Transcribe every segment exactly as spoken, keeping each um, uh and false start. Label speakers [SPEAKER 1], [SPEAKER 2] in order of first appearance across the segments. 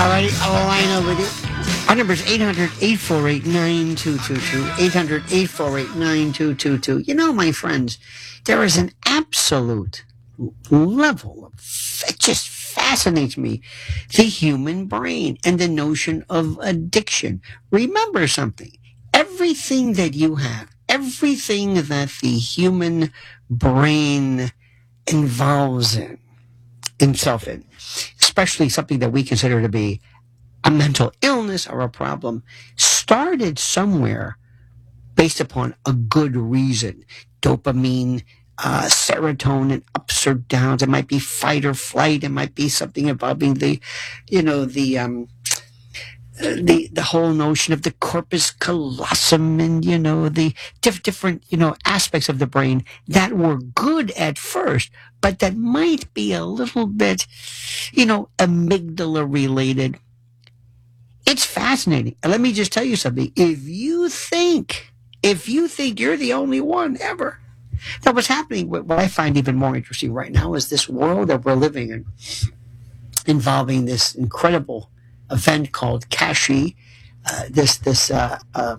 [SPEAKER 1] All right, all line over there. Our number is eight hundred, eight four eight, nine two two two. eight hundred, eight four eight, nine two two two. You know, my friends, there is an absolute level of, it just fascinates me, the human brain and the notion of addiction. Remember something. Everything that you have, everything that the human brain involves in, himself in, especially something that we consider to be a mental illness or a problem, started somewhere based upon a good reason. Dopamine, uh, serotonin, ups or downs. It might be fight or flight. It might be something involving the, you know, the um, the the whole notion of the corpus callosum and, you know, the diff- different, you know, aspects of the brain that were good at first, but that might be a little bit, you know, amygdala related. It's fascinating. And let me just tell you something. If you think, if you think you're the only one ever, now what's happening, what I find even more interesting right now is this world that we're living in, involving this incredible event called Kashi, uh, this, this, uh, uh,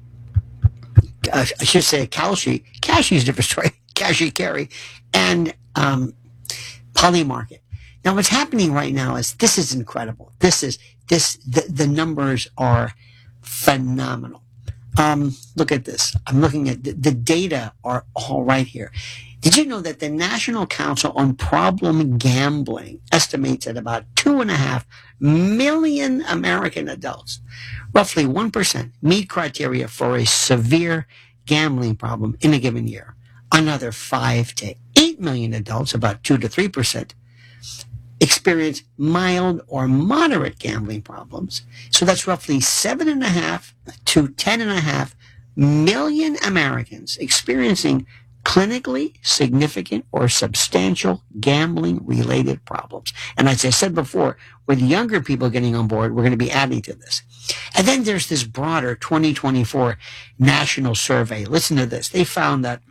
[SPEAKER 1] uh, I should say Kalshi. Kashi is a different story. Kashi Carry and um, Polymarket. Now, what's happening right now is this is incredible. This is this the, the numbers are phenomenal. Um, look at this. I'm looking at the, the data are all right here. Did you know that the National Council on Problem Gambling estimates that about two and a half million American adults, roughly one percent, meet criteria for a severe gambling problem in a given year? Another five to eight million adults, about two to three percent, experience mild or moderate gambling problems. So that's roughly seven and a half to ten and a half million Americans experiencing clinically significant or substantial gambling related problems. And as I said before, with younger people getting on board, we're going to be adding to this. And then there's this broader twenty twenty-four national survey. Listen to this. They found that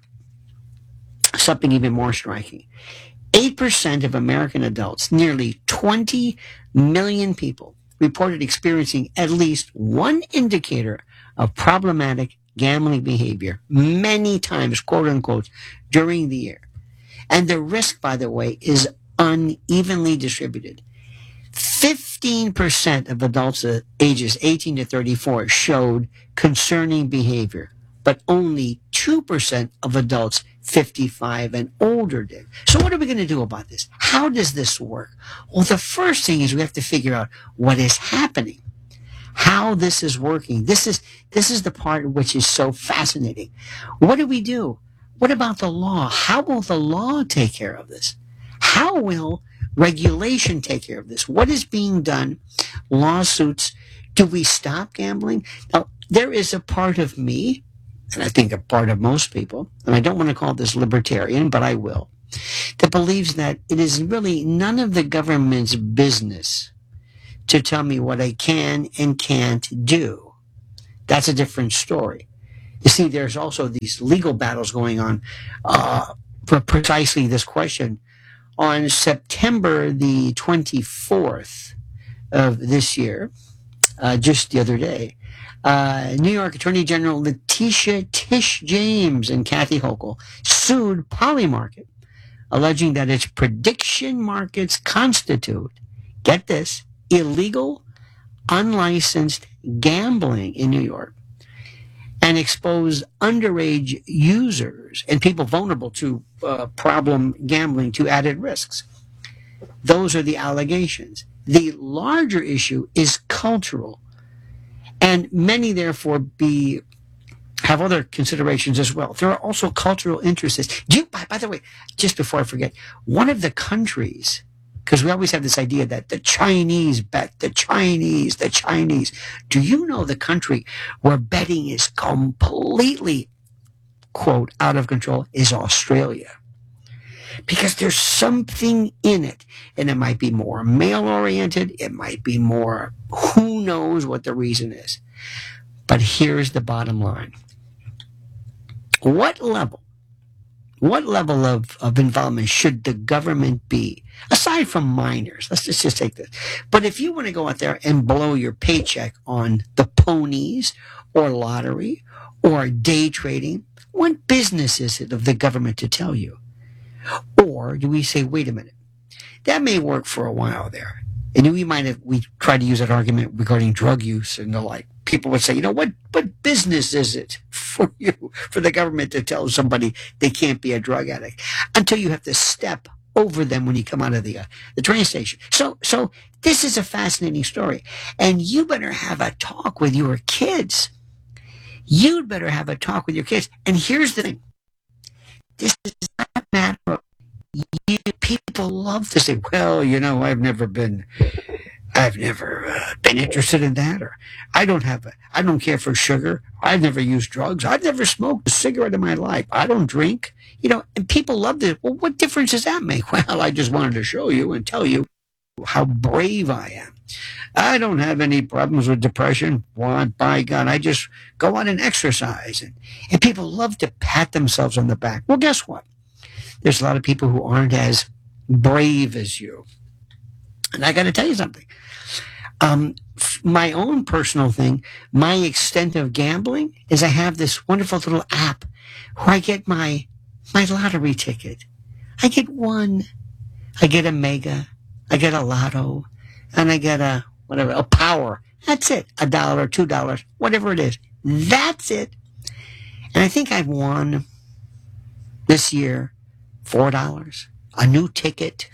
[SPEAKER 1] something even more striking. eight percent of American adults, nearly twenty million people, reported experiencing at least one indicator of problematic gambling behavior many times, quote unquote, during the year. And the risk, by the way, is unevenly distributed. fifteen percent of adults ages eighteen to thirty-four showed concerning behavior, but only two percent of adults fifty-five and older did. So what are we going to do about this? How does this work? Well, the first thing is we have to figure out what is happening, how this is working. This is this is the part which is so fascinating. What do we do? What about the law? How will the law take care of this? How will regulation take care of this? What is being done? Lawsuits. Do we stop gambling? Now, there is a part of me, and I think a part of most people, and I don't want to call this libertarian, but I will, that believes that it is really none of the government's business to tell me what I can and can't do. That's a different story. You see, there's also these legal battles going on uh, for precisely this question. On September the twenty-fourth of this year, uh, just the other day, Uh, New York Attorney General Letitia Tish James and Kathy Hochul sued Polymarket, alleging that its prediction markets constitute, get this, illegal, unlicensed gambling in New York and expose underage users and people vulnerable to uh, problem gambling to added risks. Those are the allegations. The larger issue is cultural. And many, therefore, be have other considerations as well. There are also cultural interests. Do you, by, by the way, just before I forget, one of the countries, because we always have this idea that the Chinese bet, the Chinese, the Chinese. Do you know the country where betting is completely, quote, out of control is Australia? Because there's something in it, and it might be more male-oriented, it might be more, who knows what the reason is. But here's the bottom line. What level, what level of, of involvement should the government be Aside from minors, let's just, just take this. But if you want to go out there and blow your paycheck on the ponies or lottery or day trading, what business is it of the government to tell you? Or do we say, wait a minute, that may work for a while there. And we might have, we tried to use that argument regarding drug use and the like. People would say, you know, what, what business is it for you, for the government to tell somebody they can't be a drug addict until you have to step over them when you come out of the, uh, the train station. So, so this is a fascinating story. And you better have a talk with your kids. You'd better have a talk with your kids. And here's the thing. This is not a matter of you, people love to say, well, you know, I've never been, I've never uh, been interested in that, or I don't have, a, I don't care for sugar. I've never used drugs. I've never smoked a cigarette in my life. I don't drink. You know, and people love this. Well, what difference does that make? Well, I just wanted to show you and tell you how brave I am. I don't have any problems with depression. Why, by God, I just go out and exercise. And, and people love to pat themselves on the back. Well, guess what? There's a lot of people who aren't as brave as you. And I got to tell you something. Um, my own personal thing, my extent of gambling is I have this wonderful little app where I get my my lottery ticket. I get one. I get a mega. I get a lotto. And I get a, whatever, a power. That's it. A dollar, two dollars, whatever it is. That's it. And I think I've won this year four dollars. A new ticket.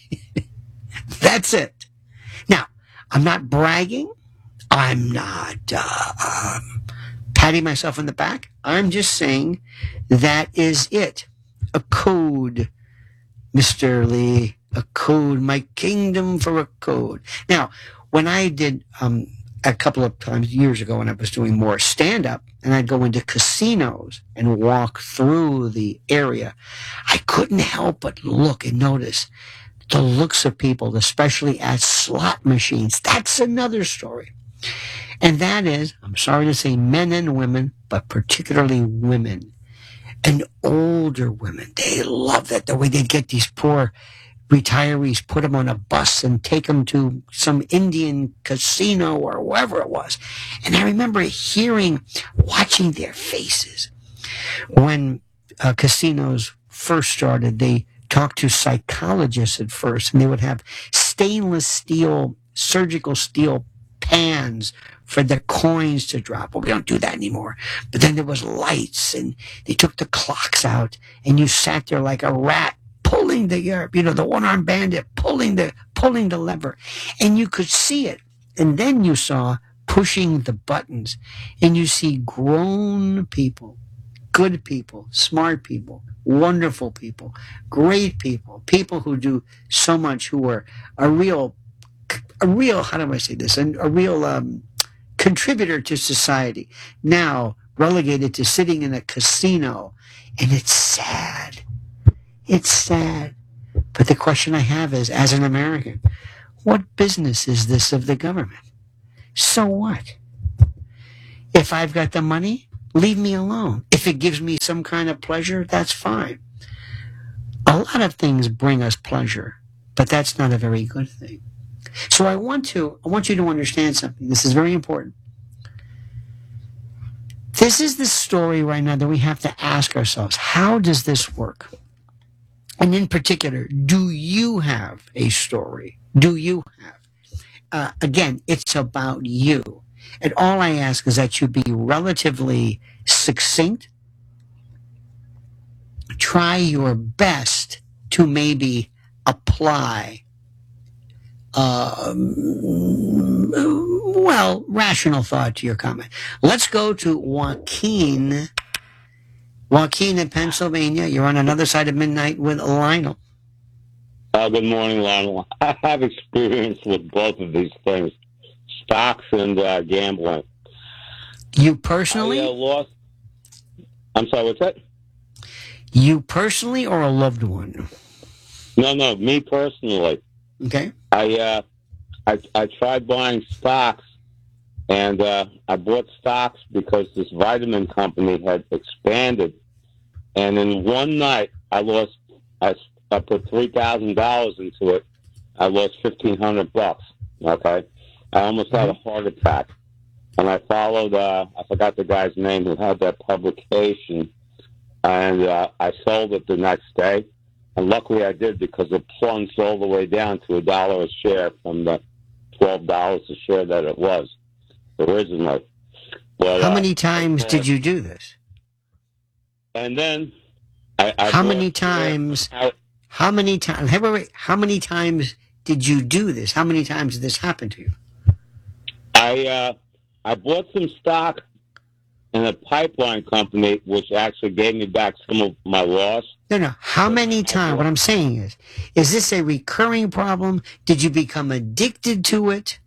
[SPEAKER 1] That's it. Now, I'm not bragging. I'm not uh, um, patting myself on the back. I'm just saying that is it. A code, Mister Lee. A code. My kingdom for a code. Now, when I did um, a couple of times years ago when I was doing more stand-up, and I'd go into casinos and walk through the area, I couldn't help but look and notice the looks of people, especially at slot machines. That's another story. And that is, I'm sorry to say men and women, but particularly women and older women. They love that, the way they get these poor retirees, put them on a bus and take them to some Indian casino or wherever it was. And I remember hearing, watching their faces. When uh, casinos first started, they talked to psychologists at first, and they would have stainless steel, surgical steel pans for the coins to drop. Well, we don't do that anymore. But then there was lights, and they took the clocks out, and you sat there like a rat pulling the, you know, the one-armed bandit, pulling the, pulling the lever, and you could see it. And then you saw pushing the buttons, and you see grown people, good people, smart people, wonderful people, great people, people who do so much, who are a real, a real, how do I say this, a, a real um, contributor to society, now relegated to sitting in a casino. And it's sad. It's sad. But the question I have is, as an American, what business is this of the government? So what? If I've got the money, leave me alone. If it gives me some kind of pleasure, that's fine. A lot of things bring us pleasure, but that's not a very good thing. So I want to, I want you to understand something. This is very important. This is the story right now that we have to ask ourselves. How does this work? And in particular, do you have a story? Do you have? Uh, again, it's about you. And all I ask is that you be relatively succinct. Try your best to maybe apply, um, well, rational thought to your comment. Let's go to Joaquin. Joaquin in Pennsylvania. You're on another side of midnight with Lionel.
[SPEAKER 2] Uh, good morning, Lionel. I have experience with both of these things, stocks and uh, gambling.
[SPEAKER 1] You personally?
[SPEAKER 2] I uh, lost. I'm sorry, what's that?
[SPEAKER 1] You personally or a loved one?
[SPEAKER 2] No, no, me personally.
[SPEAKER 1] Okay.
[SPEAKER 2] I uh, I, I tried buying stocks, and uh, I bought stocks because this vitamin company had expanded. And in one night, I lost, I, I put three thousand dollars into it. I lost fifteen hundred bucks. Okay, I almost had a heart attack, and I followed. Uh, I forgot the guy's name who had that publication, and uh, I sold it the next day. And luckily, I did because it plunged all the way down to a dollar a share from the twelve dollars a share that it was originally. But,
[SPEAKER 1] How
[SPEAKER 2] uh,
[SPEAKER 1] many times
[SPEAKER 2] uh,
[SPEAKER 1] did you do this?
[SPEAKER 2] And then, I, I
[SPEAKER 1] How
[SPEAKER 2] bought-
[SPEAKER 1] many times?
[SPEAKER 2] I,
[SPEAKER 1] How many times? Wait, wait, wait. How many times did you do this? How many times did this happen to you?
[SPEAKER 2] I uh, I bought some stock in a pipeline company, which actually gave me back some of my loss.
[SPEAKER 1] No, no. How many times? What I'm saying is, is this a recurring problem? Did you become addicted to it?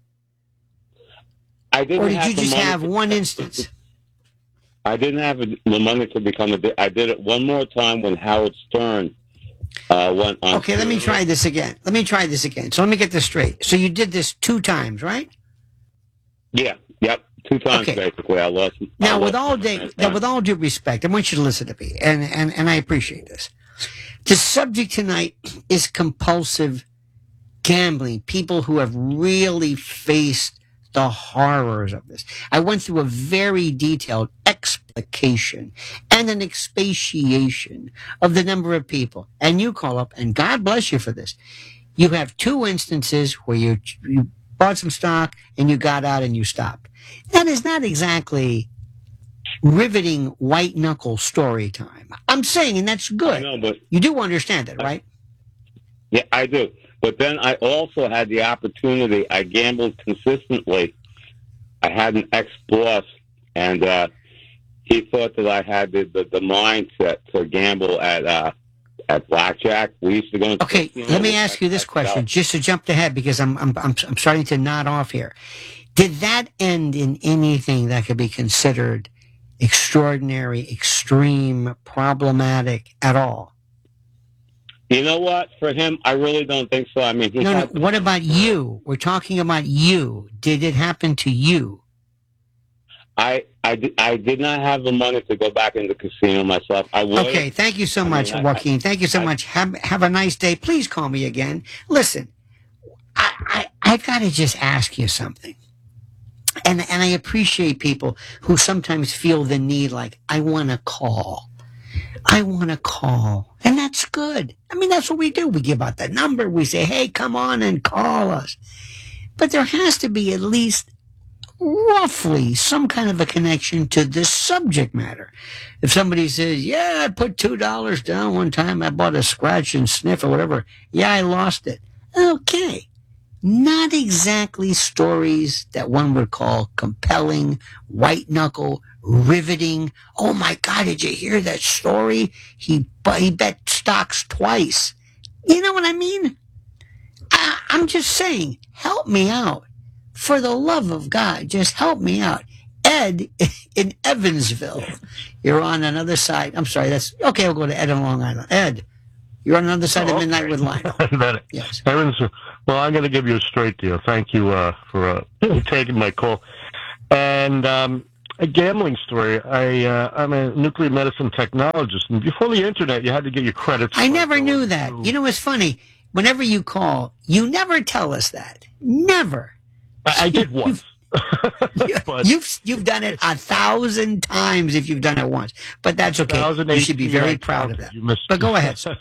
[SPEAKER 2] I didn't
[SPEAKER 1] Or did
[SPEAKER 2] have
[SPEAKER 1] you
[SPEAKER 2] the
[SPEAKER 1] just
[SPEAKER 2] money
[SPEAKER 1] have
[SPEAKER 2] to-
[SPEAKER 1] one instance?
[SPEAKER 2] I didn't have the money to become a. I did it one more time when Howard Stern uh, went on.
[SPEAKER 1] Okay, let me try this again. Let me try this again. So let me get this straight. So you did this two times, right?
[SPEAKER 2] Yeah, yep, two times
[SPEAKER 1] Okay.
[SPEAKER 2] basically. I lost. I
[SPEAKER 1] Now,
[SPEAKER 2] lost
[SPEAKER 1] with all
[SPEAKER 2] my
[SPEAKER 1] day,
[SPEAKER 2] first
[SPEAKER 1] now,
[SPEAKER 2] time.
[SPEAKER 1] with all due respect, I want you to listen to me, and, and, and I appreciate this. The subject tonight is compulsive gambling. People who have really faced the horrors of this. I went through a very detailed explication and an expatiation of the number of people. And you call up, and God bless you for this. You have two instances where you, you bought some stock and you got out and you stopped. That is not exactly riveting white knuckle story time. I'm saying, and that's
[SPEAKER 2] I
[SPEAKER 1] good.
[SPEAKER 2] know, but
[SPEAKER 1] You do understand it, right?
[SPEAKER 2] yeah, I do. But then I also had the opportunity. I gambled consistently. I had an ex-boss, and uh, he thought that I had the, the, the mindset to gamble at uh, at blackjack. We used to go. Into
[SPEAKER 1] Okay, let me ask you this question, just to jump ahead, because I'm I'm I'm, I'm starting to nod off here. Did that end in anything that could be considered extraordinary, extreme, problematic at all?
[SPEAKER 2] You know what? For him, I really don't think so. I mean, he
[SPEAKER 1] No, no.
[SPEAKER 2] had,
[SPEAKER 1] What about you? We're talking about you. Did it happen to you?
[SPEAKER 2] I, I, did, I did not have the money to go back in the casino myself. I would.
[SPEAKER 1] Okay, thank you so
[SPEAKER 2] I
[SPEAKER 1] much,
[SPEAKER 2] mean, I-
[SPEAKER 1] Joaquin. Thank you so
[SPEAKER 2] I-
[SPEAKER 1] much. Have have a nice day. Please call me again. Listen, I, I I've got to just ask you something. And and I appreciate people who sometimes feel the need, like, I want to call. I want to call. And that's good. I mean, that's what we do. We give out the number. We say, hey, come on and call us. But there has to be at least roughly some kind of a connection to the subject matter. If somebody says, yeah, I put two dollars down one time, I bought a scratch and sniff or whatever. Yeah, I lost it. Okay. Not exactly stories that one would call compelling, white knuckle, riveting. Oh my God, did you hear that story? He, he bet stocks twice. You know what I mean? I, I'm just saying, help me out. For the love of God, just help me out. Ed in Evansville. You're on another side. I'm sorry, that's okay. I'll go to Ed on Long Island. Ed, you're on another side
[SPEAKER 3] Oh,
[SPEAKER 1] of midnight
[SPEAKER 3] okay.
[SPEAKER 1] with Lionel.
[SPEAKER 3] That-
[SPEAKER 1] Yes.
[SPEAKER 3] Evans, well, I'm going to give you a straight deal. Thank you uh, for uh, taking my call. And um, a gambling story. I, uh, I'm a nuclear medicine technologist, and before the internet, you had to get your credits.
[SPEAKER 1] I
[SPEAKER 3] for
[SPEAKER 1] never
[SPEAKER 3] going
[SPEAKER 1] knew that.
[SPEAKER 3] through-
[SPEAKER 1] You know, it's funny. Whenever you call, you never tell us that. Never.
[SPEAKER 3] I, I did once. but
[SPEAKER 1] You've you've done it a thousand times if you've done it once, but that's okay. You should be
[SPEAKER 3] twenty eighteen,
[SPEAKER 1] very
[SPEAKER 3] I
[SPEAKER 1] proud of
[SPEAKER 3] counted.
[SPEAKER 1] that.
[SPEAKER 3] You missed.
[SPEAKER 1] But go ahead. sir.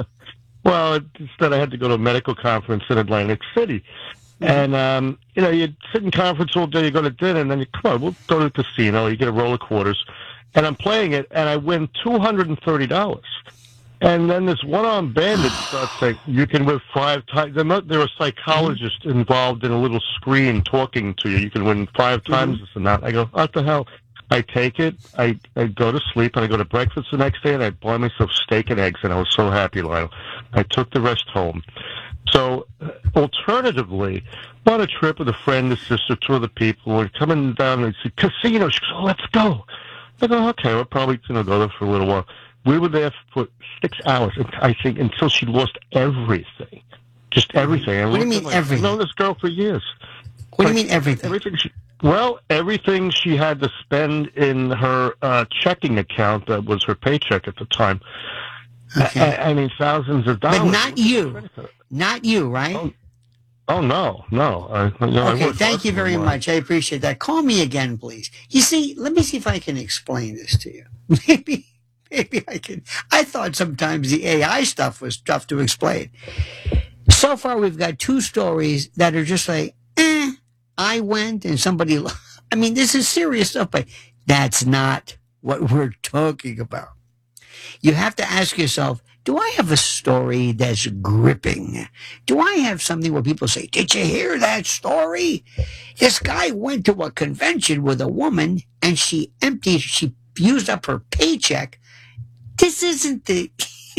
[SPEAKER 3] Well, instead I had to go to a medical conference in Atlantic City. And, um, you know, you sit in conference all day, you go to dinner, and then you, come on, we'll go to the casino, you get a roll of quarters. And I'm playing it, and I win two hundred thirty dollars. And then this one-armed bandit starts saying, you can win five times. There are psychologists involved in a little screen talking to you. You can win five times this and that. I go, what the hell? I take it, I, I go to sleep, and I go to breakfast the next day, and I buy myself steak and eggs, and I was so happy, Lionel. I took the rest home. So, uh, alternatively, on a trip with a friend, a sister, two other people, we're coming down and it's a casino. She goes, oh, let's go. I go, okay, we're probably going to go there for a little while. We were there for six hours, I think, until she lost everything. Just everything. And
[SPEAKER 1] What do you
[SPEAKER 3] we
[SPEAKER 1] mean
[SPEAKER 3] were like,
[SPEAKER 1] everything?
[SPEAKER 3] I've known this girl for years.
[SPEAKER 1] What do
[SPEAKER 3] Like,
[SPEAKER 1] you mean everything?
[SPEAKER 3] Everything she, well, everything she had to spend in her uh, checking account that was her paycheck at the time.
[SPEAKER 1] Okay.
[SPEAKER 3] I, I mean, thousands of dollars.
[SPEAKER 1] But not you. Not you, right?
[SPEAKER 3] Oh, oh no, no. I, you know, I
[SPEAKER 1] Okay,
[SPEAKER 3] worked
[SPEAKER 1] thank
[SPEAKER 3] hard
[SPEAKER 1] you
[SPEAKER 3] for
[SPEAKER 1] very
[SPEAKER 3] mine.
[SPEAKER 1] much. I appreciate that. Call me again, please. You see, let me see if I can explain this to you. Maybe, maybe I can. I thought sometimes the A I stuff was tough to explain. So far, we've got two stories that are just like, eh, I went and somebody, I mean, this is serious stuff, but that's not what we're talking about. You have to ask yourself, do I have a story that's gripping? Do I have something where people say, did you hear that story? This guy went to a convention with a woman and she emptied, she used up her paycheck. This isn't the,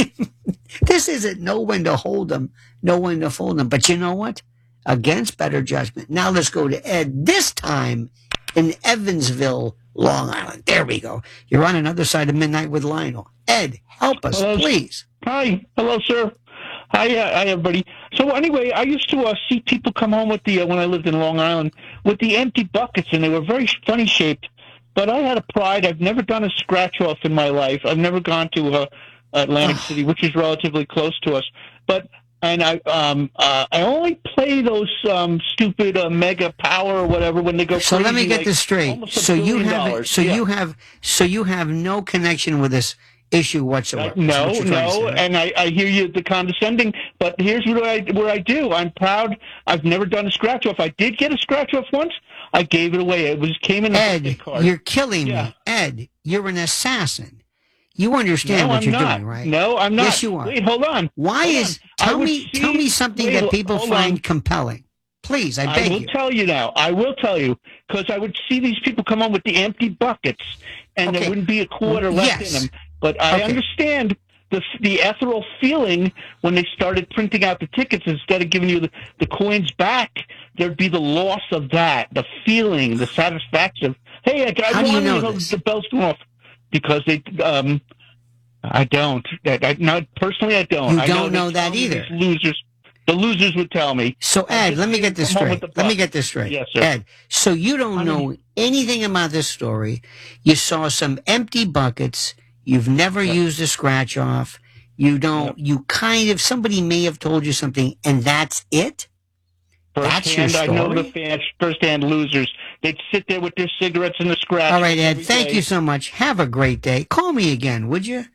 [SPEAKER 1] this isn't know when to hold them, know when to fold them. But you know what? Against better judgment. Now let's go to Ed, this time in Evansville, Long Island. There we go. You're on another side of midnight with Lionel. Ed, help us,
[SPEAKER 4] Hello.
[SPEAKER 1] please.
[SPEAKER 4] Hi. Hello, sir. Hi, uh, hi, everybody. So anyway, I used to uh, see people come home with the, uh, when I lived in Long Island, with the empty buckets, and they were very funny shaped. But I had a pride. I've never done a scratch-off in my life. I've never gone to uh, Atlantic City, which is relatively close to us. But and I um uh, I only play those um stupid uh, Mega Power or whatever when they go
[SPEAKER 1] So
[SPEAKER 4] crazy,
[SPEAKER 1] let me get
[SPEAKER 4] like
[SPEAKER 1] this straight.
[SPEAKER 4] almost a
[SPEAKER 1] So you
[SPEAKER 4] billion
[SPEAKER 1] have
[SPEAKER 4] dollars.
[SPEAKER 1] so
[SPEAKER 4] Yeah.
[SPEAKER 1] you have so you have no connection with this issue whatsoever.
[SPEAKER 4] Uh,
[SPEAKER 1] That's
[SPEAKER 4] no,
[SPEAKER 1] what you're trying to say,
[SPEAKER 4] no,
[SPEAKER 1] right?
[SPEAKER 4] and I, I hear you the condescending, but here's what I where I do. I'm proud. I've never done a scratch off. I did get a scratch off once. I gave it away. It was came in a birthday
[SPEAKER 1] Ed,
[SPEAKER 4] card.
[SPEAKER 1] you're killing
[SPEAKER 4] Yeah.
[SPEAKER 1] me. Ed, you're an assassin. You understand
[SPEAKER 4] no,
[SPEAKER 1] what
[SPEAKER 4] I'm
[SPEAKER 1] you're
[SPEAKER 4] not.
[SPEAKER 1] doing, right?
[SPEAKER 4] No, I'm not.
[SPEAKER 1] Yes, you are.
[SPEAKER 4] Wait, hold on.
[SPEAKER 1] Why
[SPEAKER 4] Hold
[SPEAKER 1] is
[SPEAKER 4] on. I
[SPEAKER 1] tell
[SPEAKER 4] would
[SPEAKER 1] me
[SPEAKER 4] see-
[SPEAKER 1] tell me something
[SPEAKER 4] wait,
[SPEAKER 1] that people
[SPEAKER 4] hold
[SPEAKER 1] find
[SPEAKER 4] on.
[SPEAKER 1] compelling. Please, I
[SPEAKER 4] I
[SPEAKER 1] beg
[SPEAKER 4] will
[SPEAKER 1] you.
[SPEAKER 4] tell you now. I will tell you because I would see these people come on with the empty buckets, and
[SPEAKER 1] Okay.
[SPEAKER 4] there wouldn't be a quarter left
[SPEAKER 1] Yes.
[SPEAKER 4] in them. But I
[SPEAKER 1] Okay.
[SPEAKER 4] understand the the ethereal feeling when they started printing out the tickets instead of giving you the, the coins back. There'd be the loss of that, the feeling, the satisfaction. Hey, I, I
[SPEAKER 1] How do you
[SPEAKER 4] won,
[SPEAKER 1] know this?
[SPEAKER 4] the bells go off because they. Um, I don't. I, I, not personally, I don't.
[SPEAKER 1] You
[SPEAKER 4] I
[SPEAKER 1] don't
[SPEAKER 4] they
[SPEAKER 1] know that
[SPEAKER 4] tell me
[SPEAKER 1] either.
[SPEAKER 4] these losers. The losers would tell me.
[SPEAKER 1] So
[SPEAKER 4] I
[SPEAKER 1] Ed,
[SPEAKER 4] just
[SPEAKER 1] let me
[SPEAKER 4] see
[SPEAKER 1] get
[SPEAKER 4] them
[SPEAKER 1] this
[SPEAKER 4] come home
[SPEAKER 1] straight.
[SPEAKER 4] with the
[SPEAKER 1] Let me
[SPEAKER 4] buck.
[SPEAKER 1] get this straight.
[SPEAKER 4] Yes, sir.
[SPEAKER 1] Ed, so you don't
[SPEAKER 4] I
[SPEAKER 1] know anything about this story. You saw some empty buckets. You've never
[SPEAKER 4] Yep.
[SPEAKER 1] used a scratch off. You don't,
[SPEAKER 4] Yep.
[SPEAKER 1] you kind of, somebody may have told you something and that's it? That's your
[SPEAKER 4] Firsthand, I know the
[SPEAKER 1] story?
[SPEAKER 4] fans, first-hand losers. They'd sit there with their cigarettes and the scratch.
[SPEAKER 1] All right, Ed,
[SPEAKER 4] every
[SPEAKER 1] thank
[SPEAKER 4] day.
[SPEAKER 1] you so much. Have a great day. Call me again, would you?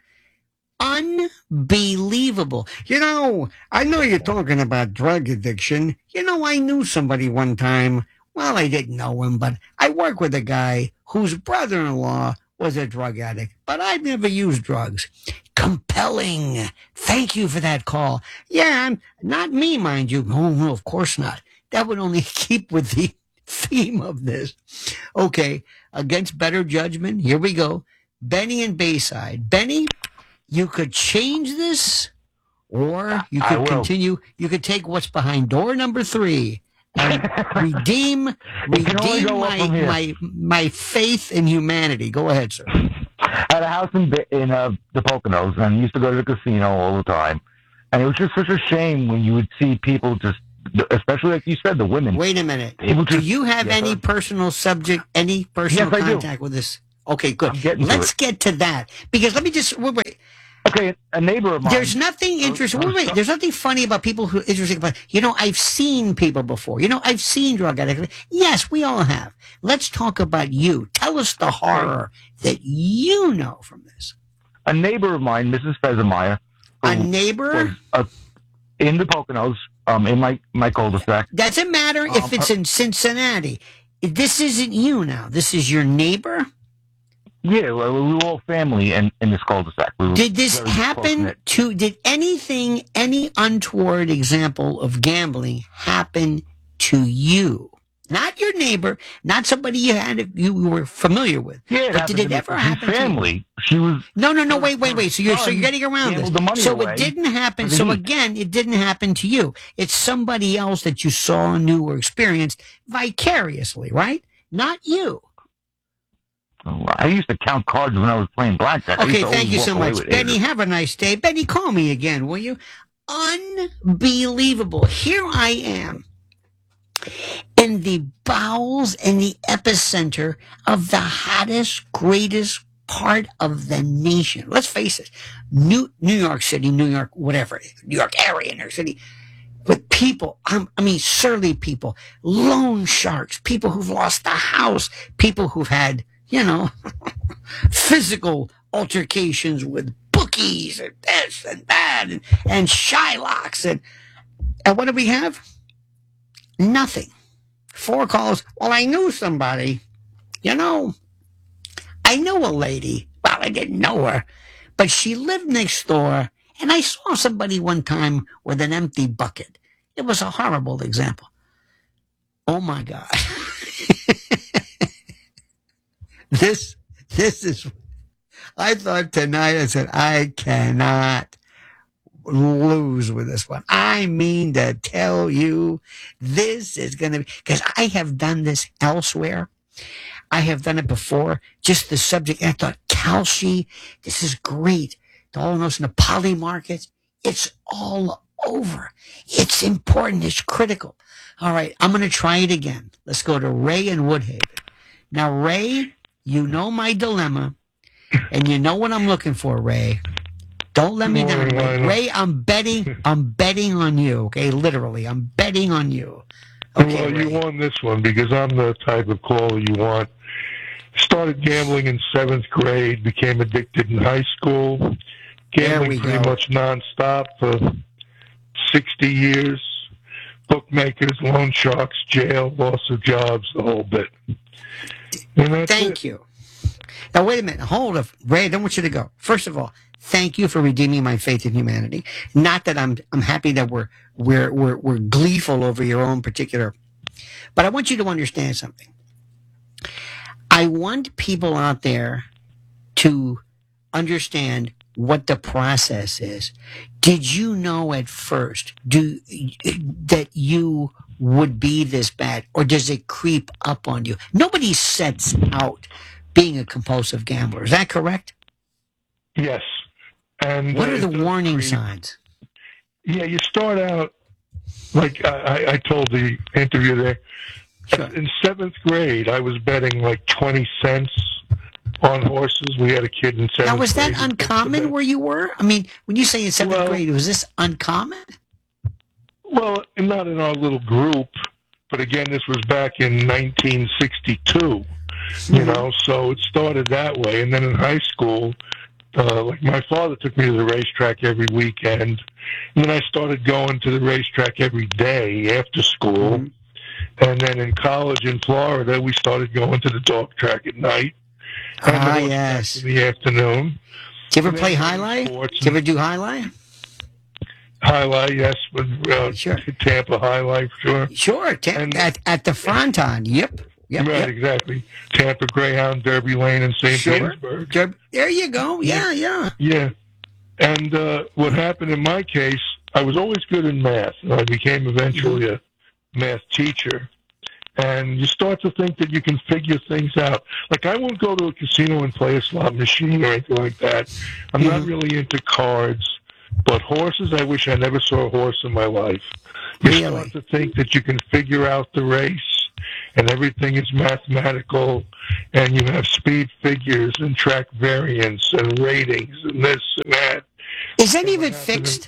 [SPEAKER 1] Unbelievable. You know, I know you're talking about drug addiction. You know, I knew somebody one time. Well, I didn't know him, but I work with a guy whose brother-in-law was a drug addict, but I've never used drugs. Compelling. Thank you for that call. Yeah, I'm, not me, mind you. Oh, no, of course not. That would only keep with the theme of this. Okay, against better judgment, here we go. Benny and Bayside. Benny, you could change this, or you
[SPEAKER 3] I
[SPEAKER 1] could
[SPEAKER 3] will.
[SPEAKER 1] continue. You could take what's behind door number three and redeem,
[SPEAKER 3] It can only
[SPEAKER 1] redeem
[SPEAKER 3] go up
[SPEAKER 1] my,
[SPEAKER 3] from here.
[SPEAKER 1] my my faith in humanity. Go ahead, sir.
[SPEAKER 5] I had a house in Bi- in uh, the Poconos, and I used to go to the casino all the time. And it was just such a shame when you would see people just, especially like you said, the women.
[SPEAKER 1] Wait a minute.
[SPEAKER 5] People
[SPEAKER 1] Do
[SPEAKER 5] just-
[SPEAKER 1] you have
[SPEAKER 5] Yes,
[SPEAKER 1] any
[SPEAKER 5] sir.
[SPEAKER 1] personal subject, any personal
[SPEAKER 5] Yes, I do.
[SPEAKER 1] contact with this? Okay, good.
[SPEAKER 5] I'm getting to
[SPEAKER 1] Let's
[SPEAKER 5] it.
[SPEAKER 1] get to that because let me just wait. wait.
[SPEAKER 5] Okay, a neighbor of mine.
[SPEAKER 1] There's nothing interesting. Wait, wait. There's nothing funny about people who interesting about. You know, I've seen people before. You know, I've seen drug addicts. Yes, we all have. Let's talk about you. Tell us the horror that you know from this.
[SPEAKER 5] a neighbor of mine, Missus Fezemeyer,
[SPEAKER 1] A
[SPEAKER 5] who
[SPEAKER 1] neighbor.
[SPEAKER 5] was uh, in the Poconos, um, in my, my cul-de-sac.
[SPEAKER 1] Doesn't matter if
[SPEAKER 5] Um,
[SPEAKER 1] it's in Cincinnati. This isn't you now. This is your neighbor.
[SPEAKER 5] Yeah, well, we were all family in, in this cul-de-sac. We were
[SPEAKER 1] Did this
[SPEAKER 5] very
[SPEAKER 1] happen
[SPEAKER 5] close-knit.
[SPEAKER 1] to, did anything, any untoward example of gambling happen to you? Not your neighbor, not somebody you had, you were familiar with.
[SPEAKER 5] Yeah,
[SPEAKER 1] But did it
[SPEAKER 5] happened to
[SPEAKER 1] ever
[SPEAKER 5] me.
[SPEAKER 1] happen to you?
[SPEAKER 5] Family. She was.
[SPEAKER 1] No, no, no,
[SPEAKER 5] Her-
[SPEAKER 1] wait, wait,
[SPEAKER 5] her
[SPEAKER 1] wait. So you're, so
[SPEAKER 5] son
[SPEAKER 1] you're getting around
[SPEAKER 5] gambled
[SPEAKER 1] this.
[SPEAKER 5] the money
[SPEAKER 1] So
[SPEAKER 5] away
[SPEAKER 1] it didn't happen.
[SPEAKER 5] for the
[SPEAKER 1] So
[SPEAKER 5] heat.
[SPEAKER 1] again, it didn't happen to you. It's somebody else that you saw, knew, or experienced vicariously, right? Not you.
[SPEAKER 5] Oh, I used to count cards when I was playing blackjack. I used
[SPEAKER 1] Okay,
[SPEAKER 5] to
[SPEAKER 1] thank
[SPEAKER 5] always
[SPEAKER 1] you
[SPEAKER 5] walk
[SPEAKER 1] so
[SPEAKER 5] away
[SPEAKER 1] much.
[SPEAKER 5] with
[SPEAKER 1] Benny,
[SPEAKER 5] eight.
[SPEAKER 1] have a nice day. Benny, call me again, will you? Unbelievable. Here I am in the bowels and the epicenter of the hottest, greatest part of the nation. Let's face it, New New York City, New York, whatever, New York area, New York City, with people, um, I mean, surly people, loan sharks, people who've lost the house, people who've had, you know, physical altercations with bookies and this and that and, and Shylocks. And, and what do we have? Nothing. Four calls. Well, I knew somebody. You know, I knew a lady. Well, I didn't know her, but she lived next door, and I saw somebody one time with an empty bucket. It was a horrible example. Oh my God. this, this is, I thought tonight, I said, I cannot lose with this one. I mean to tell you, this is going to be, because I have done this elsewhere. I have done it before. Just the subject. I thought, Kalshi, this is great. The all knows in the poly markets, it's all over. It's important. It's critical. All right, I'm going to try it again. Let's go to Ray in Woodhaven. Now, Ray, you know my dilemma, and you know what I'm looking for, Ray. Don't let me down, Ray. Ray, I'm betting. I'm betting on you. Okay, literally, I'm betting on you. Okay,
[SPEAKER 3] well,
[SPEAKER 1] Ray.
[SPEAKER 3] you won this one because I'm the type of caller you want. Started gambling in seventh grade, became addicted in high school, gambling pretty
[SPEAKER 1] go.
[SPEAKER 3] much nonstop for sixty years. Bookmakers, loan sharks, jail, loss of jobs, the whole bit. And that's
[SPEAKER 1] Thank
[SPEAKER 3] it.
[SPEAKER 1] you. Now, wait a minute. Hold up. Ray, I don't want you to go. First of all, thank you for redeeming my faith in humanity. Not that I'm I'm happy that we're we're we're we're gleeful over your own particular, but I want you to understand something. I want people out there to understand what the process is. Did you know at first do that you would be this bad, or does it creep up on you? Nobody sets out being a compulsive gambler. Is that correct?
[SPEAKER 3] Yes. And
[SPEAKER 1] What
[SPEAKER 3] uh,
[SPEAKER 1] are the
[SPEAKER 3] it does
[SPEAKER 1] warning
[SPEAKER 3] creep.
[SPEAKER 1] signs?
[SPEAKER 3] Yeah, you start out, like I, I told the interview there,
[SPEAKER 1] Sure.
[SPEAKER 3] in seventh grade, I was betting like twenty cents on horses. We had a kid in seventh grade.
[SPEAKER 1] Now, was that
[SPEAKER 3] who took the
[SPEAKER 1] uncommon
[SPEAKER 3] bet.
[SPEAKER 1] where you were? I mean, when you say in seventh
[SPEAKER 3] Well-
[SPEAKER 1] grade, was this uncommon?
[SPEAKER 3] Well, not in our little group, but again, this was back in nineteen sixty-two, you know, so it started that way. And then in high school, uh, like my father took me to the racetrack every weekend, and then I started going to the racetrack every day after school.
[SPEAKER 1] Mhm.
[SPEAKER 3] And then in college in Florida, we started going to the dog track at night and the
[SPEAKER 1] Ah,
[SPEAKER 3] horse
[SPEAKER 1] yes.
[SPEAKER 3] track in the afternoon.
[SPEAKER 1] Did you ever
[SPEAKER 3] And
[SPEAKER 1] play
[SPEAKER 3] then
[SPEAKER 1] highlight?
[SPEAKER 3] sports
[SPEAKER 1] Did you ever do highlight?
[SPEAKER 3] Highlight, yes, with uh,
[SPEAKER 1] Sure.
[SPEAKER 3] Tampa Highlight, sure.
[SPEAKER 1] Sure. Ta-
[SPEAKER 3] And-
[SPEAKER 1] at, at the Fronton. Yep. Yep.
[SPEAKER 3] Right,
[SPEAKER 1] yep.
[SPEAKER 3] exactly. Tampa Greyhound, Derby Lane, and Saint
[SPEAKER 1] Sure.
[SPEAKER 3] Petersburg.
[SPEAKER 1] There there you go. Yeah, yeah.
[SPEAKER 3] Yeah. And uh, what happened in my case, I was always good in math. I became eventually a math teacher. And you start to think that you can figure things out. Like, I won't go to a casino and play a slot machine or anything like that. I'm not
[SPEAKER 1] Mhm.
[SPEAKER 3] really into cards. But horses, I wish I never saw a horse in my life. You
[SPEAKER 1] Really?
[SPEAKER 3] start to think that you can figure out the race, and everything is mathematical, and you have speed figures and track variance and ratings and this and that.
[SPEAKER 1] Is any of
[SPEAKER 3] what
[SPEAKER 1] it
[SPEAKER 3] happened
[SPEAKER 1] fixed?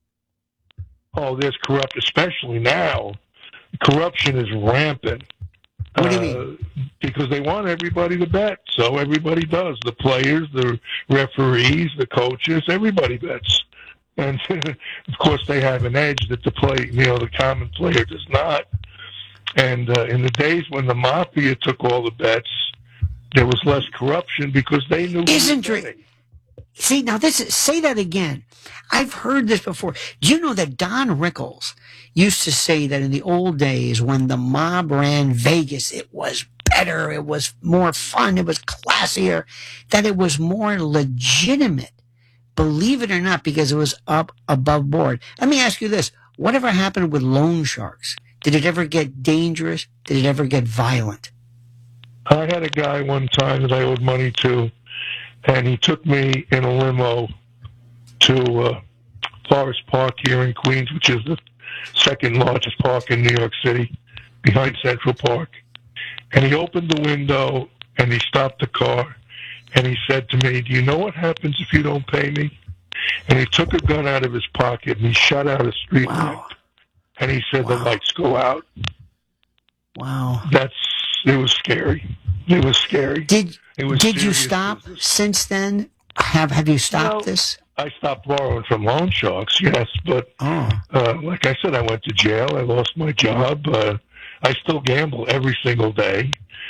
[SPEAKER 3] Oh, there's corrupt, especially now. Corruption is rampant.
[SPEAKER 1] What do you
[SPEAKER 3] mean? Because they want everybody to bet, so everybody does. The players, the referees, the coaches, everybody bets. And, of course, they have an edge that the play, you know, the common player does not. And uh, in the days when the mafia took all the bets, there was less corruption because they knew.
[SPEAKER 1] Isn't
[SPEAKER 3] who was
[SPEAKER 1] it?
[SPEAKER 3] betting.
[SPEAKER 1] See, now this is, say that again. I've heard this before. Do you know that Don Rickles used to say that in the old days when the mob ran Vegas, it was better, it was more fun, it was classier, that it was more legitimate. Believe it or not, because it was up above board. Let me ask you this. Whatever happened with loan sharks? Did it ever get dangerous? Did it ever get violent?
[SPEAKER 3] I had a guy one time that I owed money to, and he took me in a limo to uh, Forest Park here in Queens, which is the second largest park in New York City, behind Central Park. And he opened the window, and he stopped the car, and he said to me, "Do you know what happens if you don't pay me?" And he took a gun out of his pocket and he shot out a street lamp.
[SPEAKER 1] Wow.
[SPEAKER 3] And he said,
[SPEAKER 1] Wow.
[SPEAKER 3] "The lights go out."
[SPEAKER 1] Wow.
[SPEAKER 3] That's it was scary. It was scary.
[SPEAKER 1] Did
[SPEAKER 3] It was
[SPEAKER 1] did you
[SPEAKER 3] serious
[SPEAKER 1] stop
[SPEAKER 3] business.
[SPEAKER 1] since then? Have Have you stopped
[SPEAKER 3] Well,
[SPEAKER 1] this?
[SPEAKER 3] I stopped borrowing from loan sharks, yes, but
[SPEAKER 1] Oh.
[SPEAKER 3] uh, like I said, I went to jail. I lost my job. Uh, I still gamble every single day.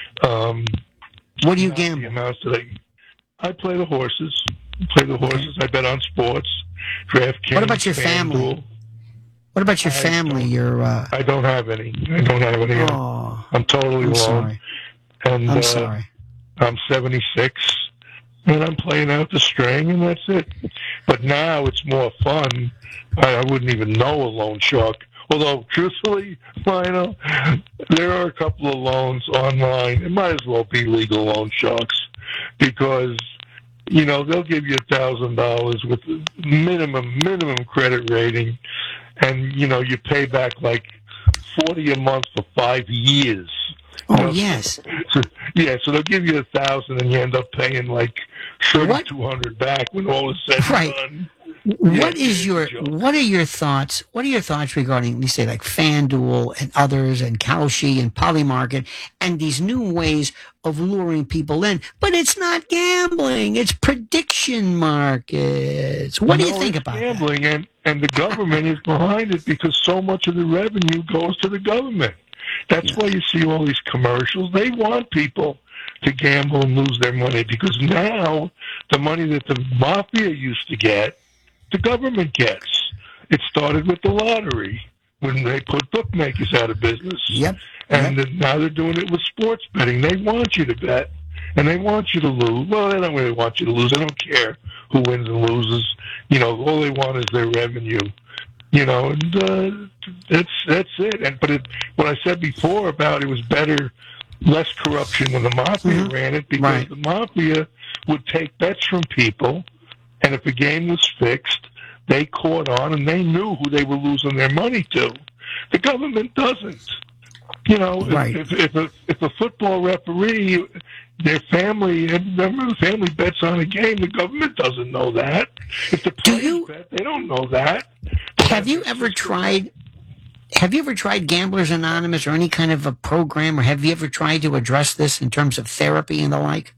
[SPEAKER 3] Um,
[SPEAKER 1] What do you
[SPEAKER 3] not the
[SPEAKER 1] gamble?
[SPEAKER 3] amounts that I, I play the horses. I play the horses. I bet on sports. DraftKings.
[SPEAKER 1] What about your family?
[SPEAKER 3] FanDuel.
[SPEAKER 1] What about your
[SPEAKER 3] I
[SPEAKER 1] family?
[SPEAKER 3] don't-
[SPEAKER 1] Your uh,
[SPEAKER 3] I don't have any. I don't have any.
[SPEAKER 1] oh,
[SPEAKER 3] I'm totally
[SPEAKER 1] I'm
[SPEAKER 3] alone.
[SPEAKER 1] sorry.
[SPEAKER 3] And
[SPEAKER 1] I'm
[SPEAKER 3] uh,
[SPEAKER 1] sorry.
[SPEAKER 3] I'm seventy-six, and I'm playing out the string, and that's it. But now it's more fun. I, I wouldn't even know a loan shark. Although, truthfully, Lionel, there are a couple of loans online. It might as well be legal loan sharks because, you know, they'll give you a thousand dollars with a minimum minimum credit rating, and you know you pay back like forty a month for five years.
[SPEAKER 1] Oh,
[SPEAKER 3] You know,
[SPEAKER 1] yes.
[SPEAKER 3] So, yeah, so they'll give you a thousand, and you end up paying like
[SPEAKER 1] What?
[SPEAKER 3] thirty-two hundred back when all is said and
[SPEAKER 1] Right.
[SPEAKER 3] done.
[SPEAKER 1] What
[SPEAKER 3] Yeah,
[SPEAKER 1] is your
[SPEAKER 3] it's a joke.
[SPEAKER 1] What are your thoughts? What are your thoughts regarding, we say, like FanDuel and others, and Kalshi and Polymarket, and these new ways of luring people in? But it's not gambling; it's prediction markets. What do you
[SPEAKER 3] No,
[SPEAKER 1] think
[SPEAKER 3] it's
[SPEAKER 1] about
[SPEAKER 3] gambling, and and the government is behind it because so much of the revenue goes to the government. That's
[SPEAKER 1] Yeah.
[SPEAKER 3] why you see all these commercials. They want people to gamble and lose their money because now the money that the mafia used to get, the government gets. It started with the lottery when they put bookmakers out of business.
[SPEAKER 1] that? Yep.
[SPEAKER 3] And then now they're doing it with sports betting. They want you to bet, and they want you to lose. Well, they don't really want you to lose. They don't care who wins and loses. You know, all they want is their revenue. You know, and uh, that's that's it. And but it, what I said before about it was better, less corruption when the mafia
[SPEAKER 1] Mhm.
[SPEAKER 3] ran it because
[SPEAKER 1] Right.
[SPEAKER 3] the mafia would take bets from people, and if a game was fixed, they caught on and they knew who they were losing their money to. The government doesn't. You know,
[SPEAKER 1] Right.
[SPEAKER 3] if, if, a, if a football referee, their family, and remember the family bets on a game, the government doesn't know that. If the
[SPEAKER 1] Do
[SPEAKER 3] players
[SPEAKER 1] you-
[SPEAKER 3] bet, they don't know that.
[SPEAKER 1] Have you ever tried? Have you ever tried Gamblers Anonymous or any kind of a program, or have you ever tried to address this in terms of therapy and the like?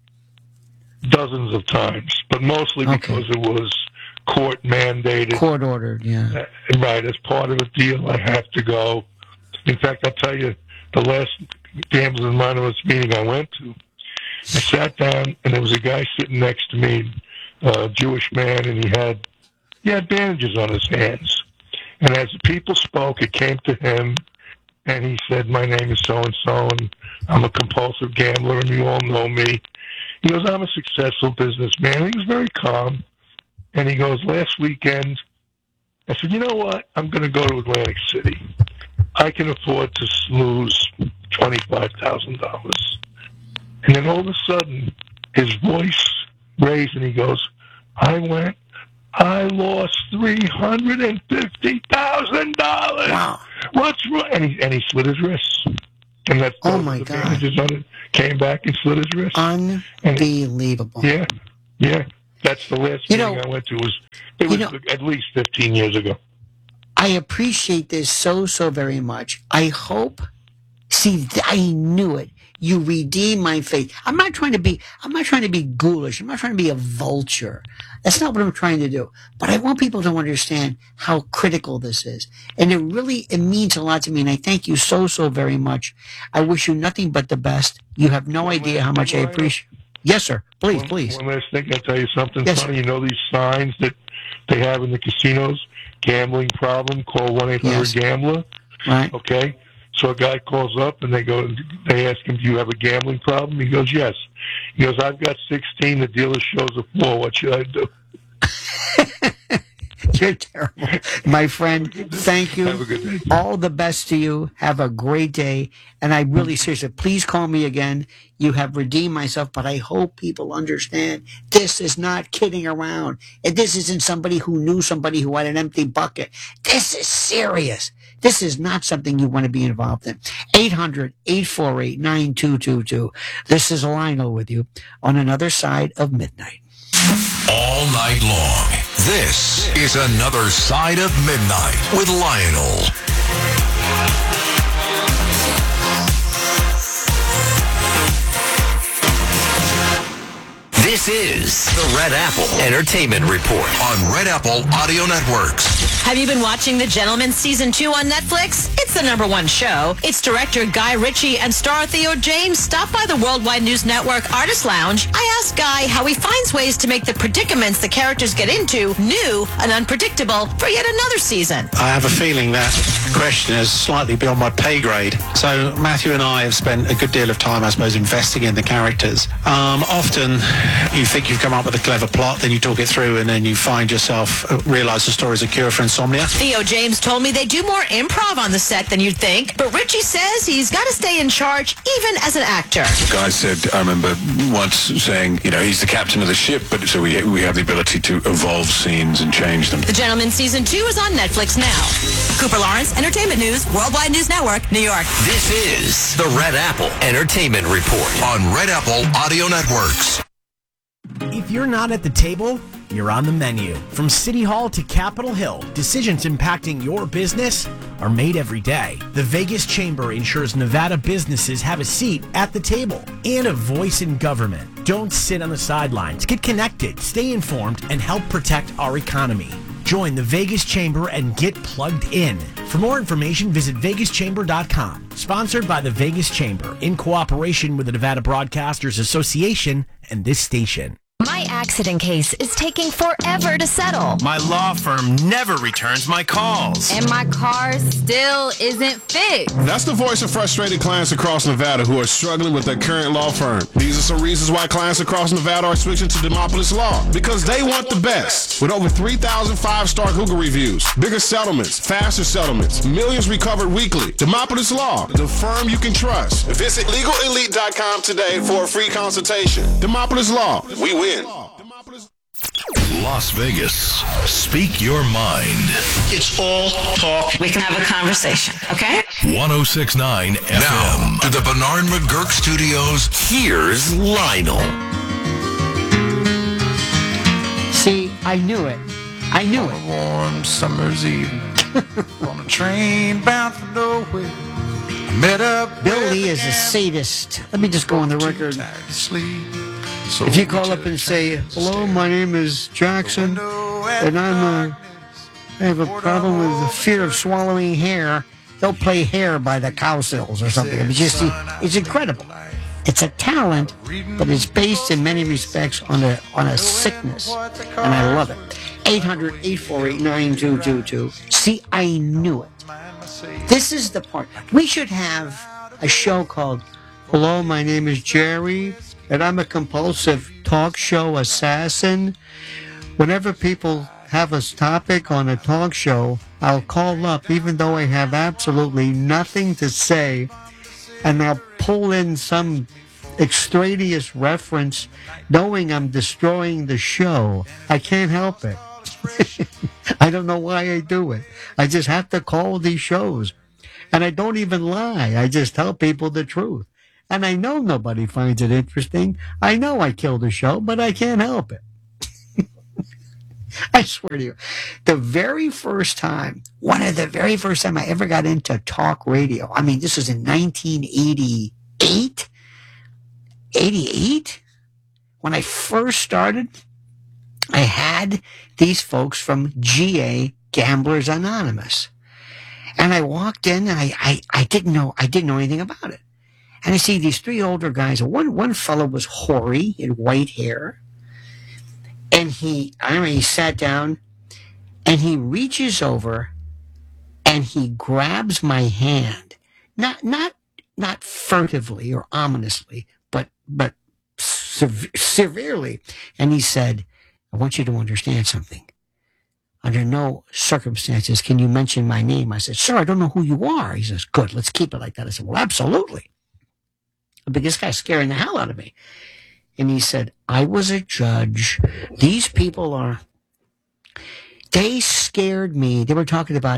[SPEAKER 3] Dozens of times, but mostly
[SPEAKER 1] Okay.
[SPEAKER 3] because it was court mandated.
[SPEAKER 1] Court ordered, yeah.
[SPEAKER 3] Uh, Right, as part of a deal, I have to go. In fact, I'll tell you, the last Gamblers Anonymous meeting I went to, I sat down and there was a guy sitting next to me, a Jewish man, and he had he had bandages on his hands. And as the people spoke, it came to him, and he said, "My name is so and so, and I'm a compulsive gambler, and you all know me." He goes, "I'm a successful businessman." And he was very calm, and he goes, "Last weekend." I said, "You know what? I'm going to go to Atlantic City. I can afford to lose twenty-five thousand dollars. And then all of a sudden, his voice raised and he goes, "I went, I lost three hundred fifty thousand dollars.
[SPEAKER 1] Wow.
[SPEAKER 3] What's wrong?" And he, and he slit his wrists. And that's
[SPEAKER 1] Oh,
[SPEAKER 3] those
[SPEAKER 1] my
[SPEAKER 3] the
[SPEAKER 1] God.
[SPEAKER 3] bandages on it. Came back and slit his wrists.
[SPEAKER 1] Unbelievable.
[SPEAKER 3] Yeah, yeah. That's the last
[SPEAKER 1] You
[SPEAKER 3] meeting
[SPEAKER 1] know-
[SPEAKER 3] I went to. Was It
[SPEAKER 1] you
[SPEAKER 3] was
[SPEAKER 1] know-
[SPEAKER 3] at least fifteen years ago.
[SPEAKER 1] I appreciate this so, so very much. I hope, see, I knew it. You redeem my faith. I'm not trying to be, I'm not trying to be ghoulish. I'm not trying to be a vulture. That's not what I'm trying to do. But I want people to understand how critical this is. And it really, it means a lot to me. And I thank you so, so very much. I wish you nothing but the best. You have no
[SPEAKER 3] One
[SPEAKER 1] idea
[SPEAKER 3] last
[SPEAKER 1] how much I
[SPEAKER 3] thing, Ryan.
[SPEAKER 1] appreciate. Yes, sir. Please,
[SPEAKER 3] one,
[SPEAKER 1] please.
[SPEAKER 3] One last thing, I'll tell you something
[SPEAKER 1] Yes,
[SPEAKER 3] funny. You know these signs that they have in the casinos? Gambling problem, call one eight hundred
[SPEAKER 1] Yes.
[SPEAKER 3] gambler.
[SPEAKER 1] Right.
[SPEAKER 3] Okay? So a guy calls up and they go, they ask him, "Do you have a gambling problem?" He goes, "Yes." He goes, "I've got sixteen. The dealer shows a four. What should I do?"
[SPEAKER 1] You're terrible. My friend, thank you.
[SPEAKER 3] Have a good day.
[SPEAKER 1] All the best to you. Have a great day. And I really seriously, please call me again. You have redeemed myself, but I hope people understand this is not kidding around. And this isn't somebody who knew somebody who had an empty bucket. This is serious. This is not something you want to be involved in. eight hundred, eight four eight, nine two two two. This is Lionel with you on Another Side of Midnight.
[SPEAKER 6] All night long, this is Another Side of Midnight with Lionel. This is the Red Apple Entertainment Report on Red Apple Audio Networks.
[SPEAKER 7] Have you been watching The Gentleman Season two on Netflix? It's the number one show. Its director Guy Ritchie and star Theo James stopped by the Worldwide News Network Artist Lounge. I asked Guy how he finds ways to make the predicaments the characters get into new and unpredictable for yet another season.
[SPEAKER 8] I have a feeling that question is slightly beyond my pay grade. So Matthew and I have spent a good deal of time, I suppose, investing in the characters. Um, often you think you've come up with a clever plot, then you talk it through, and then you find yourself uh, realise the story's a cure for insomnia.
[SPEAKER 7] Theo James told me they do more improv on the set than you'd think, but Ritchie says he's got to stay in charge even as an actor.
[SPEAKER 9] The guy said, I remember once saying, you know, he's the captain of the ship, but so we we have the ability to evolve scenes and change them.
[SPEAKER 7] The Gentleman Season two is on Netflix now. Cooper Lawrence, Entertainment News, Worldwide News Network, New York.
[SPEAKER 6] This is the Red Apple Entertainment Report on Red Apple Audio Networks.
[SPEAKER 10] If you're not at the table, you're on the menu. From City Hall to Capitol Hill, decisions impacting your business are made every day. The Vegas Chamber ensures Nevada businesses have a seat at the table and a voice in government. Don't sit on the sidelines. Get connected, stay informed, and help protect our economy. Join the Vegas Chamber and get plugged in. For more information, visit vegas chamber dot com. Sponsored by the Vegas Chamber in cooperation with the Nevada Broadcasters Association and this station.
[SPEAKER 11] My accident case is taking forever to settle.
[SPEAKER 12] My law firm never returns my calls.
[SPEAKER 13] And my car still isn't fixed.
[SPEAKER 14] That's the voice of frustrated clients across Nevada who are struggling with their current law firm. These are some reasons why clients across Nevada are switching to Demopolis Law. Because they want the best. With over three thousand five-star Google reviews, bigger settlements, faster settlements, millions recovered weekly. Demopolis Law, the firm you can trust. Visit legal elite dot com today for a free consultation. Demopolis Law, we win.
[SPEAKER 6] Las Vegas, speak your mind.
[SPEAKER 12] It's all talk.
[SPEAKER 7] We can have a conversation, okay?
[SPEAKER 6] ten sixty-nine F M. Now, to the Bernard McGurk Studios, here's Lionel.
[SPEAKER 1] See, I knew it. I knew
[SPEAKER 15] on
[SPEAKER 1] it.
[SPEAKER 15] A warm summer's evening, on a train bound for nowhere. I met up.
[SPEAKER 1] Bill Lee is a sadist. Let me just go on the record. So if you call up and say, hello, my name is Jackson, and I'm a, I have a problem with the fear of swallowing hair, they'll play Hair by the Cowsills or something. It's just, it's incredible. It's a talent, but it's based in many respects on a on a sickness, and I love it. eight hundred, eight four eight, nine two two two. See, I knew it. This is the part. We should have a show called, hello, my name is Jerry, and I'm a compulsive talk show assassin. Whenever people have a topic on a talk show, I'll call up even though I have absolutely nothing to say, and I'll pull in some extraneous reference knowing I'm destroying the show. I can't help it. I don't know why I do it. I just have to call these shows. And I don't even lie. I just tell people the truth. And I know nobody finds it interesting. I know I killed the show, but I can't help it. I swear to you, the very first time, one of the very first time I ever got into talk radio, I mean, this was in nineteen eighty-eight, eighty-eight, when I first started, I had these folks from G A, Gamblers Anonymous. And I walked in and I, I, I didn't know, I didn't know anything about it. And I see these three older guys. One one fellow was hoary in white hair. And he, I don't know, he sat down and he reaches over and he grabs my hand. Not not not furtively or ominously, but but sev- severely. And he said, I want you to understand something. Under no circumstances can you mention my name. I said, sir, I don't know who you are. He says, good, let's keep it like that. I said, well, absolutely. But this guy's scaring the hell out of me. And he said, I was a judge. These people are, they scared me. They were talking about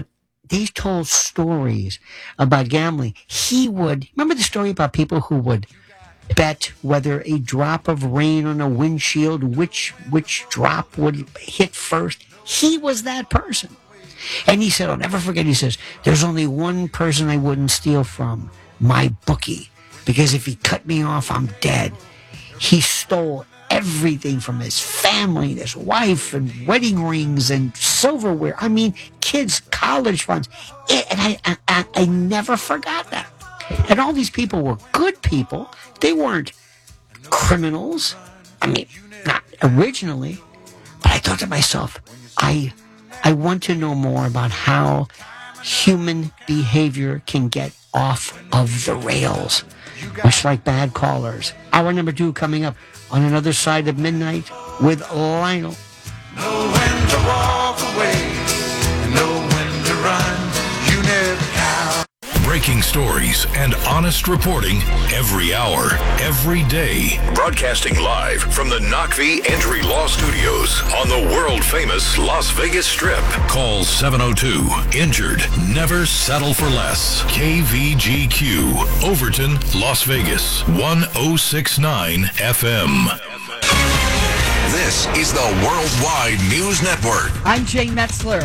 [SPEAKER 1] they told stories about gambling. He would, remember the story about people who would bet whether a drop of rain on a windshield, which which drop would hit first? He was that person. And he said, I'll never forget, he says, there's only one person I wouldn't steal from, my bookie, because if he cut me off, I'm dead. He stole everything from his family, his wife, and wedding rings and silverware. I mean, kids' college funds. And I, I, I never forgot that. And all these people were good people. They weren't criminals. I mean, not originally. But I thought to myself, I, I want to know more about how human behavior can get off of the rails, much like bad callers. Hour number two coming up on Another Side of Midnight with Lionel.
[SPEAKER 15] Know when to walk away and know when to run. You never count.
[SPEAKER 6] Breaking stories and honest reporting every hour, every day. Broadcasting live from the Knockvee Entry Law Studios on the world-famous Las Vegas Strip. Call seven oh two, injured. Never settle for less. K V G Q, Overton, Las Vegas, one oh six point nine F M. This is the Worldwide News Network.
[SPEAKER 16] I'm Jane Metzler.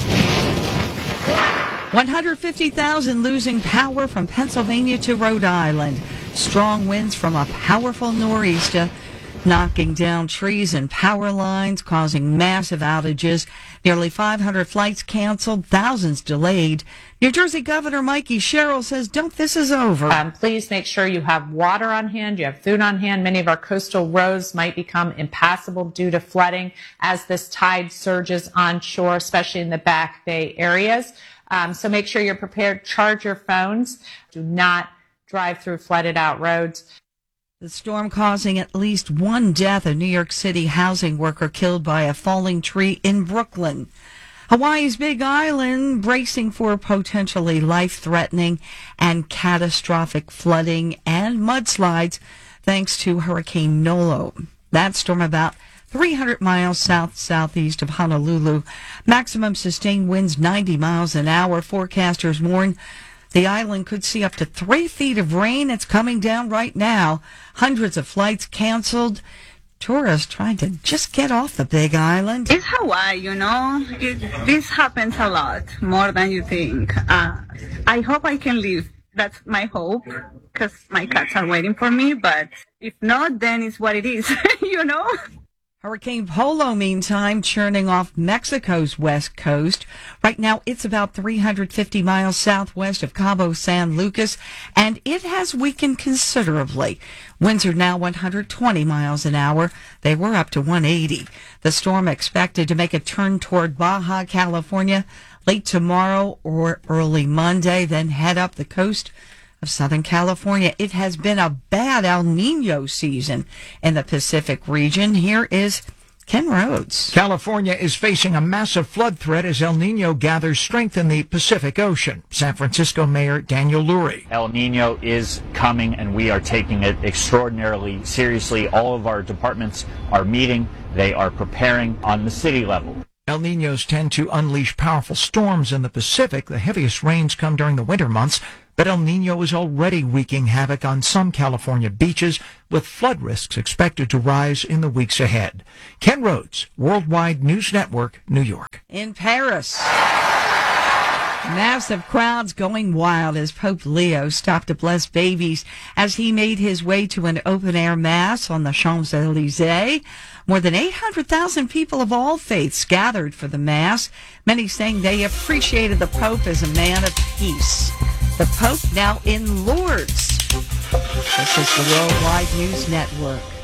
[SPEAKER 16] one hundred fifty thousand losing power from Pennsylvania to Rhode Island. Strong winds from a powerful nor'easter knocking down trees and power lines, causing massive outages. Nearly five hundred flights canceled, thousands delayed. New Jersey Governor Mikey Sherrill says, don't this is over.
[SPEAKER 17] Um, please make sure you have water on hand, you have food on hand. Many of our coastal roads might become impassable due to flooding as this tide surges onshore, especially in the Back Bay areas. Um, so make sure you're prepared. Charge your phones. Do not drive through flooded out roads.
[SPEAKER 16] The storm causing at least one death, a New York City housing worker killed by a falling tree in Brooklyn. Hawaii's Big Island bracing for potentially life-threatening and catastrophic flooding and mudslides thanks to Hurricane Nolo. That storm about three hundred miles south-southeast of Honolulu. Maximum sustained winds ninety miles an hour. Forecasters warn the island could see up to three feet of rain. It's coming down right now. Hundreds of flights canceled. Tourists trying to just get off the Big Island.
[SPEAKER 18] It's Hawaii, you know. It, this happens a lot, more than you think. Uh, I hope I can leave. That's my hope, because my cats are waiting for me. But if not, then it's what it is, you know.
[SPEAKER 16] Hurricane Polo, meantime, churning off Mexico's west coast. Right now, it's about three hundred fifty miles southwest of Cabo San Lucas, and it has weakened considerably. Winds are now one hundred twenty miles an hour. They were up to one hundred eighty. The storm expected to make a turn toward Baja California late tomorrow or early Monday, then head up the coast of Southern California. It has been a bad El Nino season in the Pacific region. Here is Ken Rhodes.
[SPEAKER 19] California is facing a massive flood threat as El Nino gathers strength in the Pacific Ocean. San Francisco Mayor Daniel Lurie.
[SPEAKER 20] El Nino is coming, and we are taking it extraordinarily seriously. All of our departments are meeting. They are preparing on the city level.
[SPEAKER 19] El Ninos tend to unleash powerful storms in the Pacific. The heaviest rains come during the winter months, but El Nino is already wreaking havoc on some California beaches, with flood risks expected to rise in the weeks ahead. Ken Rhodes, Worldwide News Network, New York.
[SPEAKER 16] In Paris, massive crowds going wild as Pope Leo stopped to bless babies as he made his way to an open-air mass on the Champs-Elysees. More than eight hundred thousand people of all faiths gathered for the mass, many saying they appreciated the Pope as a man of peace. The Pope now in Lourdes. This is the Worldwide News Network.